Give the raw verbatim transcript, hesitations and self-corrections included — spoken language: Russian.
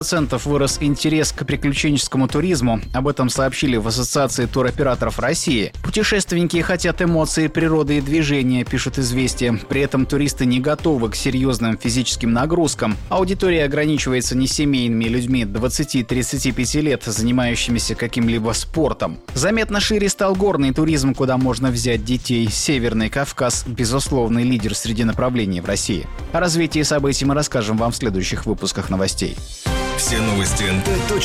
процентов вырос интерес к приключенческому туризму. Об этом сообщили в Ассоциации туроператоров России. Путешественники хотят эмоций, природы и движения, пишут «Известия». При этом туристы не готовы к серьезным физическим нагрузкам. Аудитория ограничивается не семейными людьми двадцати-тридцати пяти лет, занимающимися каким-либо спортом. Заметно шире стал горный туризм, куда можно взять детей. Северный Кавказ – безусловный лидер среди направлений в России. О развитии событий мы расскажем вам в следующих выпусках новостей. Все новости эн тэ.